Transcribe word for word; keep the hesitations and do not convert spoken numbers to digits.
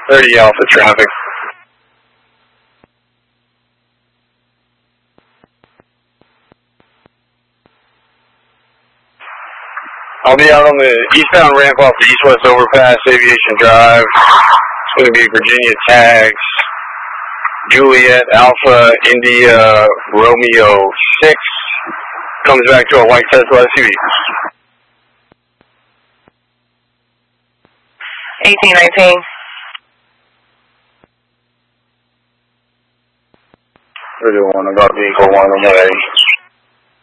thirty Alpha traffic. I'll be out on the eastbound ramp off the east-west overpass, Aviation Drive. It's going to be Virginia tags, Juliet, Alpha, India, Romeo six. Comes back to a white Tesla S U V. eighteen nineteen. We're doing one, I got vehicle one on the way.